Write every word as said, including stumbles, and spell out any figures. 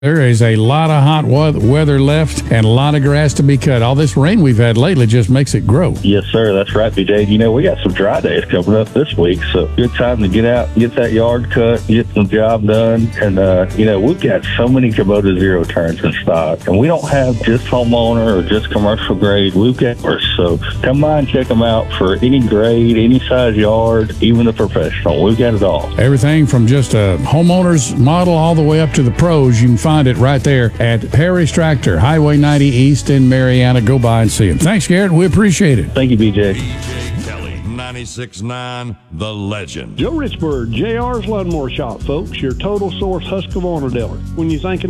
There is a lot of hot weather left and a lot of grass to be cut. All this rain we've had lately just makes it grow. Yes, sir. That's right, B J. You know, we got some dry days coming up this week, so good time to get out, get that yard cut, get some job done. And, uh, you know, we've got so many Kubota zero turns in stock, and we don't have just homeowner or just commercial grade. We've got, so come by and check them out for any grade, any size yard, even the professional. We've got it all. Everything from just a homeowner's model all the way up to the pros. You can find it right there at Perry's Tractor, Highway ninety East in Marianna. Go by and see them. Thanks, Garrett. We appreciate it. Thank you, B J. B J Kelly, ninety-six point nine, The Legend. Joe Richburg, J R's Lawnmower Shop, folks, your total source Husqvarna dealer. When you're thinking